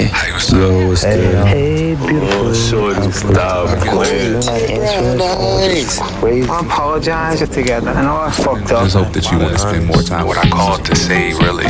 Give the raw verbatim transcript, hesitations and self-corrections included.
Hey, Hey, what's yo, up? what's Hey, good? hey, beautiful. Oh, shorty, stop playing. Nice. Crazy. I apologize together. I know I fucked up. Just hope that you want to spend more time with What our I called to cause. say really